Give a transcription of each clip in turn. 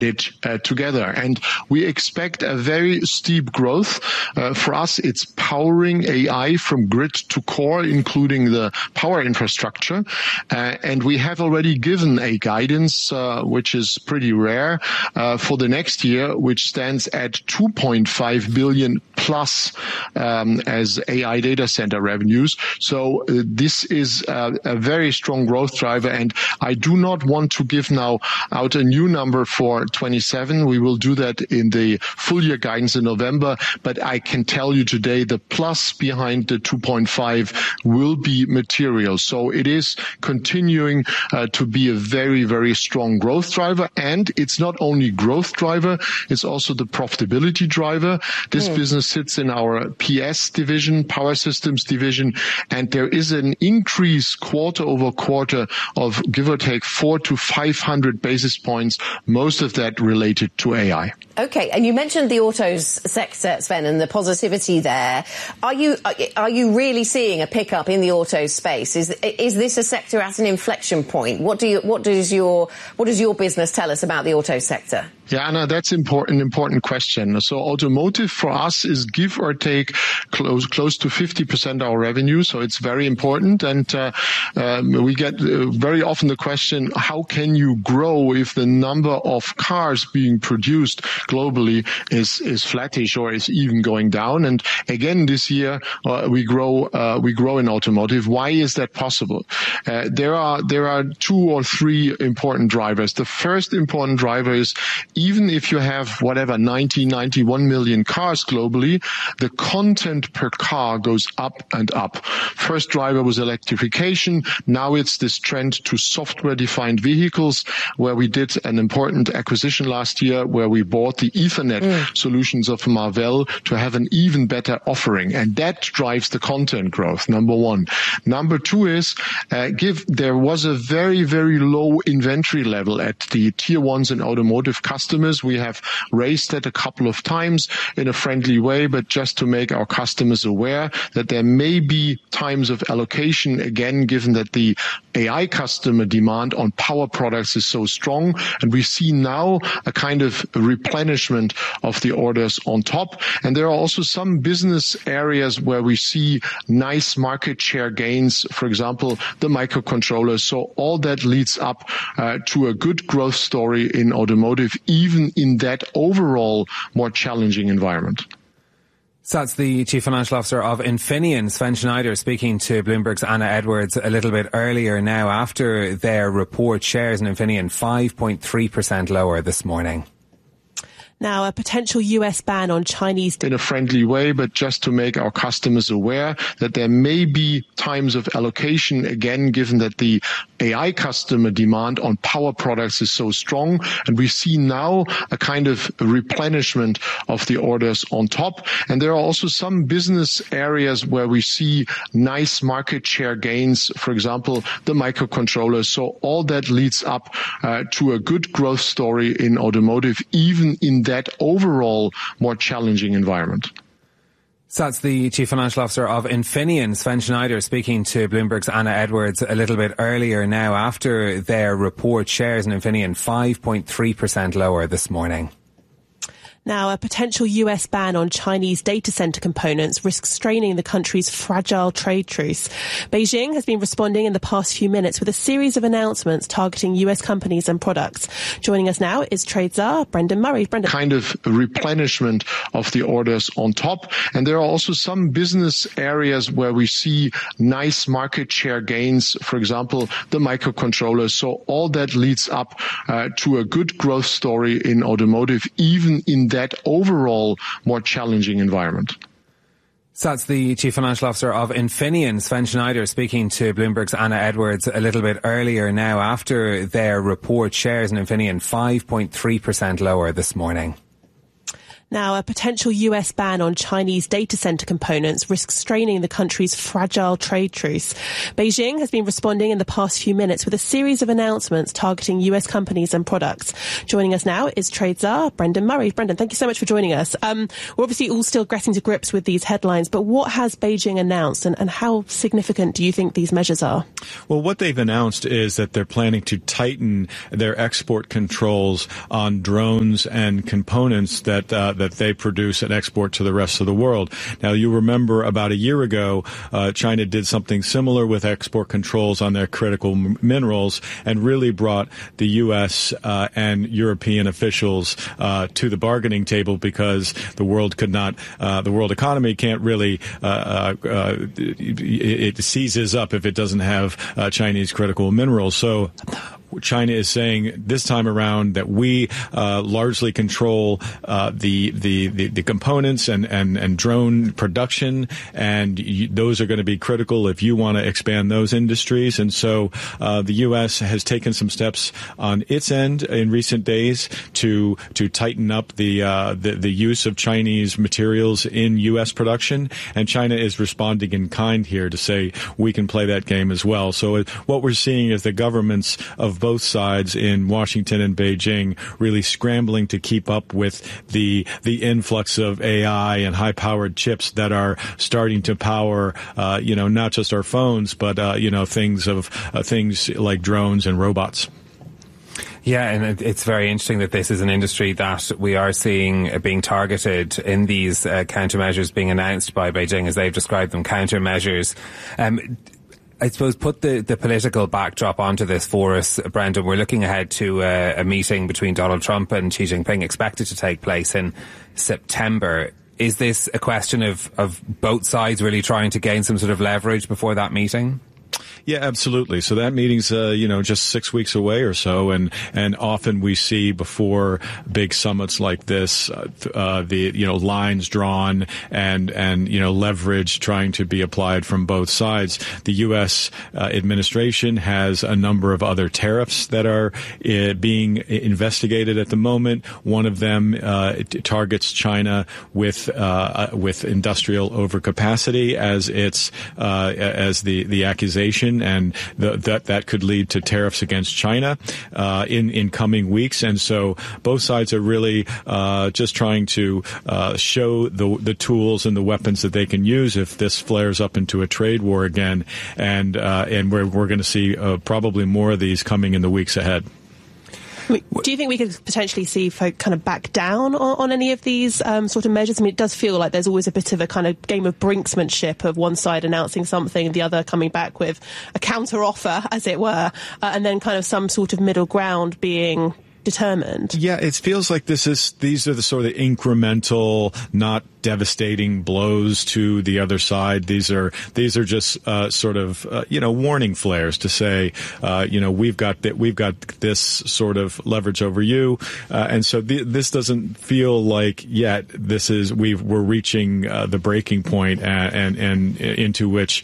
it together. And we expect a very steep growth. For us, it's powering AI from grid to core, including the power infrastructure. And we have already given a guidance, which is pretty rare, for the next year, which stands at 2.5 billion plus as AI data center revenues. So this is a very strong growth driver. And I do not want to give now out a new number for 27. We will do that in the full year guidance in November, but I can tell you today the plus behind the 2.5 will be material. So it is continuing to be a very, very strong growth driver. And it's not only growth driver, it's also the profitability driver. This business sits in our PS division, Power Systems division, and there is an increase quarter over quarter of give or take 400 to 500 basis points, most of that related to AI. Okay, and you mentioned the autos sector, Sven, and the positivity there. Are you really seeing a pickup in the auto space? Is this a sector at an inflection point? What does your business tell us about the auto sector? Yeah, Anna, that's an important question. So automotive for us is give or take close to 50% of our revenue. So it's very important. And we get very often the question, how can you grow if the number of cars being produced globally is flattish or is even going down? And again, this year we grow in automotive. Why is that possible? There are two or three important drivers. The first important driver is even if you have 91 million cars globally, the content per car goes up and up. First driver was electrification. Now it's this trend to software-defined vehicles, where we did an important acquisition last year, where we bought the Ethernet solutions of Marvell to have an even better offering. And that drives the content growth, number one. Number two is, there was a very, very low inventory level at the tier ones and automotive customers. We have raised that a couple of times in a friendly way, but just to make our customers aware that there may be times of allocation, again, given that the AI customer demand on power products is so strong. And we see now a kind of replenishment of the orders on top. And there are also some business areas where we see nice market share gains, for example, the microcontrollers. So all that leads up to a good growth story in automotive, even in that overall more challenging environment. So that's the Chief Financial Officer of Infineon, Sven Schneider, speaking to Bloomberg's Anna Edwards a little bit earlier now. After their report, shares in Infineon 5.3% lower this morning. Now, a potential US ban on Chinese... In a friendly way, but just to make our customers aware that there may be times of allocation, again, given that the AI customer demand on power products is so strong. And we see now a kind of replenishment of the orders on top. And there are also some business areas where we see nice market share gains, for example, the microcontrollers. So all that leads up to a good growth story in automotive, even in that overall more challenging environment. So that's the Chief Financial Officer of Infineon, Sven Schneider, speaking to Bloomberg's Anna Edwards a little bit earlier now. After their report, shares in Infineon 5.3% lower this morning. Now, a potential US ban on Chinese data center components risks straining the country's fragile trade truce. Beijing has been responding in the past few minutes with a series of announcements targeting US companies and products. Joining us now is Trade Czar Brendan Murray. Brendan. Kind of replenishment of the orders on top. And there are also some business areas where we see nice market share gains, for example, the microcontrollers. So all that leads up to a good growth story in automotive, even in that overall more challenging environment. So that's the Chief Financial Officer of Infineon, Sven Schneider, speaking to Bloomberg's Anna Edwards a little bit earlier now. After their report, shares in Infineon 5.3% lower this morning. Now, a potential US ban on Chinese data center components risks straining the country's fragile trade truce. Beijing has been responding in the past few minutes with a series of announcements targeting US companies and products. Joining us now is trade czar Brendan Murray. Brendan, thank you so much for joining us. We're obviously all still getting to grips with these headlines, but what has Beijing announced and how significant do you think these measures are? Well, what they've announced is that they're planning to tighten their export controls on drones and components that they produce and export to the rest of the world. Now, you remember about a year ago, China did something similar with export controls on their critical minerals and really brought the U.S. And European officials to the bargaining table because the world economy can't really, it seizes up if it doesn't have Chinese critical minerals. So China is saying this time around that we largely control the components and drone production, and those are going to be critical if you want to expand those industries. And so the U.S. has taken some steps on its end in recent days to tighten up the use of Chinese materials in U.S. production, and China is responding in kind here to say we can play that game as well. So what we're seeing is the governments of both sides in Washington and Beijing really scrambling to keep up with the influx of AI and high-powered chips that are starting to power, not just our phones, but, things like drones and robots. Yeah, and it's very interesting that this is an industry that we are seeing being targeted in these countermeasures being announced by Beijing, as they've described them, countermeasures. I suppose put the political backdrop onto this for us, Brendan. We're looking ahead to a meeting between Donald Trump and Xi Jinping expected to take place in September. Is this a question of both sides really trying to gain some sort of leverage before that meeting? Yeah, absolutely. So that meeting's, just 6 weeks away or so. And often we see before big summits like this, lines drawn and leverage trying to be applied from both sides. The U.S. administration has a number of other tariffs that are being investigated at the moment. One of them targets China with industrial overcapacity as the accusation, and that could lead to tariffs against China in coming weeks. And so both sides are really just trying to show the tools and the weapons that they can use if this flares up into a trade war again. And we're going to see probably more of these coming in the weeks ahead. Do you think we could potentially see folk kind of back down on any of these sort of measures? I mean, it does feel like there's always a bit of a kind of game of brinksmanship of one side announcing something and the other coming back with a counter offer, as it were, and then kind of some sort of middle ground being determined. Yeah, it feels like these are the sort of incremental, not devastating blows to the other side. These are just warning flares to say, we've got this sort of leverage over you, and so this doesn't feel like yet we're reaching the breaking point and into which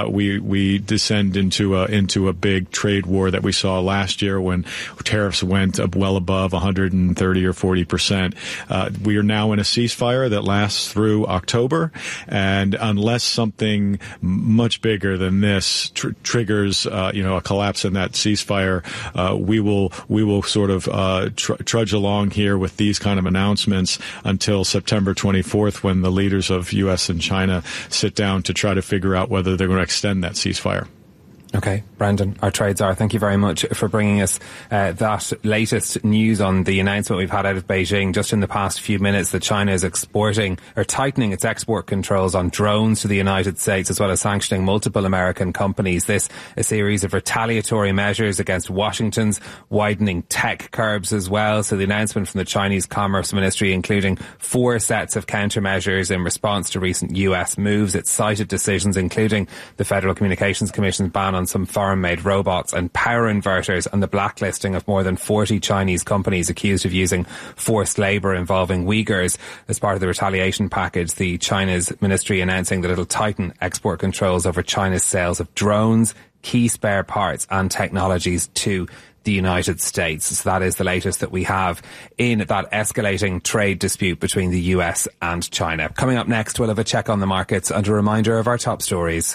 we descend into a big trade war that we saw last year when tariffs went well above 130 or 40%. We are now in a ceasefire that lasts through October, and unless something much bigger than this triggers, a collapse in that ceasefire, we will sort of trudge along here with these kind of announcements until September 24th, when the leaders of U.S. and China sit down to try to figure out whether they're going to extend that ceasefire. Okay, Brendan, our trade czar, thank you very much for bringing us that latest news on the announcement we've had out of Beijing just in the past few minutes that China is tightening its export controls on drones to the United States, as well as sanctioning multiple American companies. This a series of retaliatory measures against Washington's widening tech curbs as well. So the announcement from the Chinese Commerce Ministry, including 4 sets of countermeasures in response to recent US moves. It cited decisions including the Federal Communications Commission's ban on some foreign-made robots and power inverters, and the blacklisting of more than 40 Chinese companies accused of using forced labour involving Uyghurs. As part of the retaliation package, the China's ministry announcing that it'll tighten export controls over China's sales of drones, key spare parts and technologies to the United States. So that is the latest that we have in that escalating trade dispute between the US and China. Coming up next, we'll have a check on the markets and a reminder of our top stories.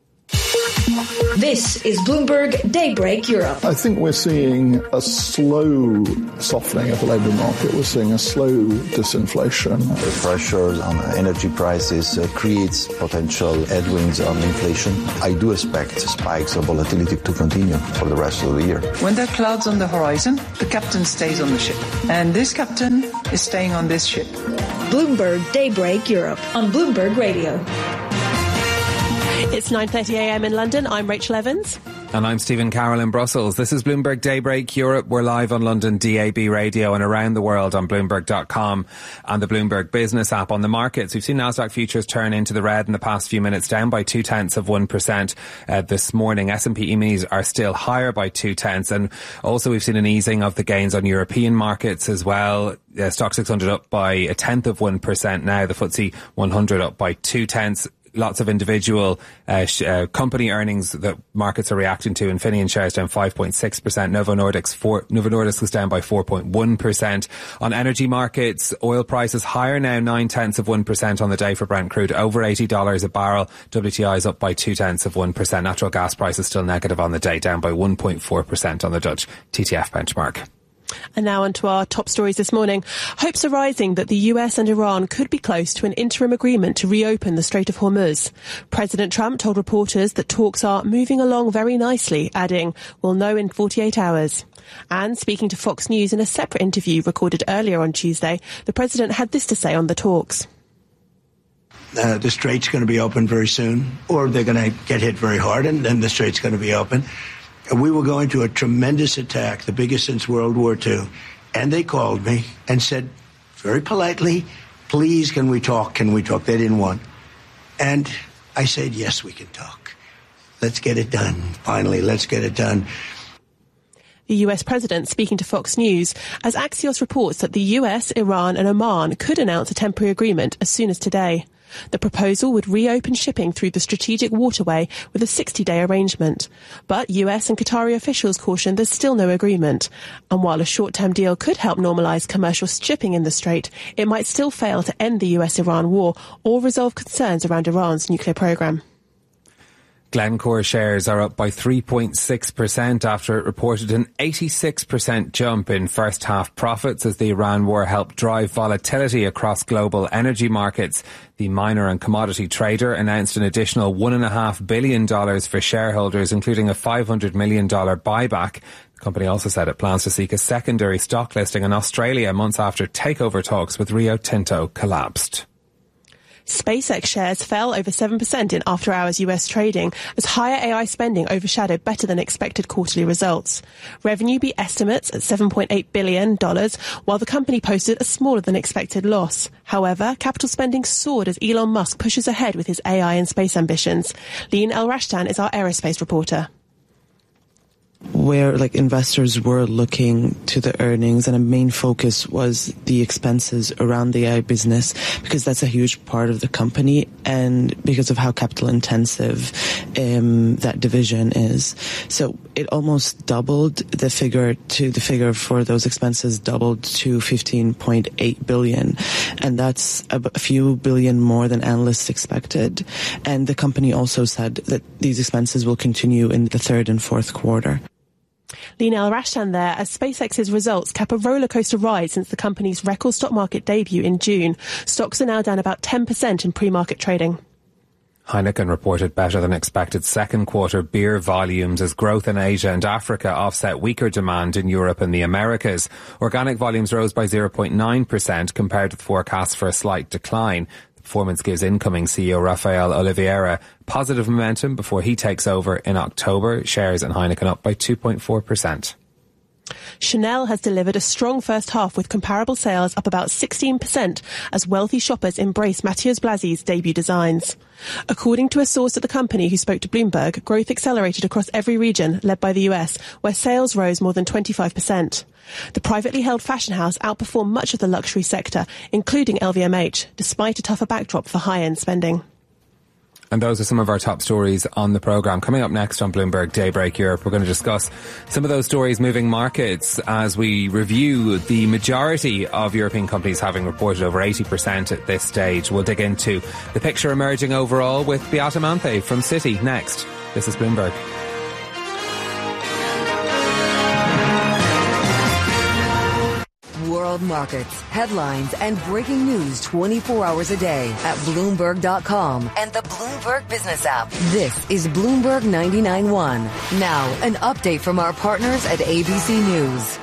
This is Bloomberg Daybreak Europe. I think we're seeing a slow softening of the labour market. We're seeing a slow disinflation. The pressure on energy prices creates potential headwinds on inflation. I do expect spikes of volatility to continue for the rest of the year. When there are clouds on the horizon, the captain stays on the ship. And this captain is staying on this ship. Bloomberg Daybreak Europe on Bloomberg Radio. It's 9:30 a.m. in London. I'm Rachel Evans. And I'm Stephen Carroll in Brussels. This is Bloomberg Daybreak Europe. We're live on London DAB radio and around the world on Bloomberg.com and the Bloomberg Business app. On the markets, we've seen Nasdaq futures turn into the red in the past few minutes, down by 0.2% this morning. S&P E-minis are still higher by 0.2, and also we've seen an easing of the gains on European markets as well. Stock 600 up by 0.1% now. The FTSE 100 up by 0.2. Lots of individual company earnings that markets are reacting to. Infineon shares down 5.6%. Novo Nordisk was down by 4.1%. On energy markets, oil prices higher now, 0.9% on the day for Brent crude, over $80 a barrel. WTI is up by 0.2%. Natural gas prices still negative on the day, down by 1.4% on the Dutch TTF benchmark. And now on to our top stories this morning. Hopes are rising that the US and Iran could be close to an interim agreement to reopen the Strait of Hormuz. President Trump told reporters that talks are moving along very nicely, adding, "We'll know in 48 hours. And speaking to Fox News in a separate interview recorded earlier on Tuesday, the president had this to say on the talks. The Strait's going to be open very soon, or they're going to get hit very hard, and then the Strait's going to be open. We were going to a tremendous attack, the biggest since World War II. And they called me and said, very politely, please, can we talk? Can we talk? They didn't want. And I said, yes, we can talk. Let's get it done. Finally, let's get it done. The US president speaking to Fox News as Axios reports that the US, Iran and Oman could announce a temporary agreement as soon as today. The proposal would reopen shipping through the strategic waterway with a 60-day arrangement. But US and Qatari officials caution there's still no agreement. And while a short-term deal could help normalise commercial shipping in the Strait, it might still fail to end the US-Iran war or resolve concerns around Iran's nuclear programme. Glencore shares are up by 3.6% after it reported an 86% jump in first half profits as the Iran war helped drive volatility across global energy markets. The miner and commodity trader announced an additional $1.5 billion for shareholders, including a $500 million buyback. The company also said it plans to seek a secondary stock listing in Australia months after takeover talks with Rio Tinto collapsed. SpaceX shares fell over 7% in after-hours US trading as higher AI spending overshadowed better than expected quarterly results. Revenue beat estimates at $7.8 billion, while the company posted a smaller than expected loss. However, capital spending soared as Elon Musk pushes ahead with his AI and space ambitions. Lean El-Rashtan is our aerospace reporter. Where investors were looking to the earnings, and a main focus was the expenses around the AI business, because that's a huge part of the company and because of how capital intensive that division is. So it almost doubled the figure for those expenses doubled to $15.8 billion, and that's a few billion more than analysts expected. And the company also said that these expenses will continue in the third and fourth quarter. Lean El-Rashtan there as SpaceX's results cap a rollercoaster ride since the company's record stock market debut in June. Stocks are now down about 10% in pre-market trading. Heineken reported better than expected second quarter beer volumes as growth in Asia and Africa offset weaker demand in Europe and the Americas. Organic volumes rose by 0.9% compared with forecasts for a slight decline. Performance gives incoming CEO Rafael Oliveira positive momentum before he takes over in October. Shares in Heineken up by 2.4%. Chanel has delivered a strong first half with comparable sales up about 16% as wealthy shoppers embrace Matthias Blazy's debut designs. According to a source at the company who spoke to Bloomberg, growth accelerated across every region, led by the US, where sales rose more than 25%. The privately held fashion house outperformed much of the luxury sector, including LVMH, despite a tougher backdrop for high-end spending. And those are some of our top stories on the programme. Coming up next on Bloomberg Daybreak Europe, we're going to discuss some of those stories moving markets as we review the majority of European companies having reported over 80% at this stage. We'll dig into the picture emerging overall with Beata Manthe from Citi next. This is Bloomberg. World markets, headlines, and breaking news 24 hours a day at Bloomberg.com and the Bloomberg Business app. This is Bloomberg 99.1. Now, an update from our partners at ABC News.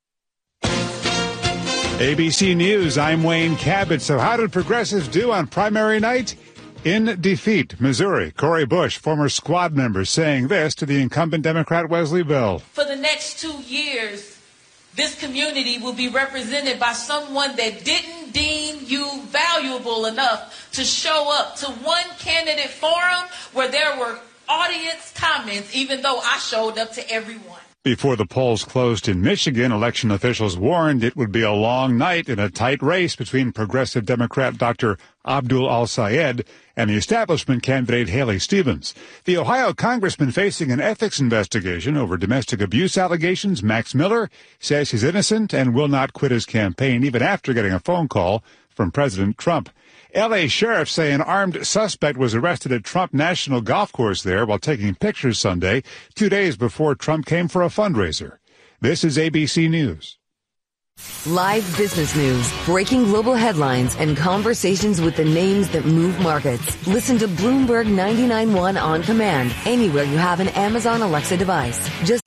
ABC News, I'm Wayne Cabot. So how did progressives do on primary night? In defeat, Missouri. Cori Bush, former squad member, saying this to the incumbent Democrat Wesley Bell. For the next 2 years, this community will be represented by someone that didn't deem you valuable enough to show up to one candidate forum where there were audience comments, even though I showed up to everyone. Before the polls closed in Michigan, election officials warned it would be a long night in a tight race between progressive Democrat Dr. Abdul Al-Sayed and the establishment candidate Haley Stevens. The Ohio congressman facing an ethics investigation over domestic abuse allegations, Max Miller, says he's innocent and will not quit his campaign even after getting a phone call from President Trump. L.A. sheriffs say an armed suspect was arrested at Trump National Golf Course there while taking pictures Sunday, 2 days before Trump came for a fundraiser. This is ABC News. Live business news, breaking global headlines, and conversations with the names that move markets. Listen to Bloomberg 99.1 on command anywhere you have an Amazon Alexa device. Just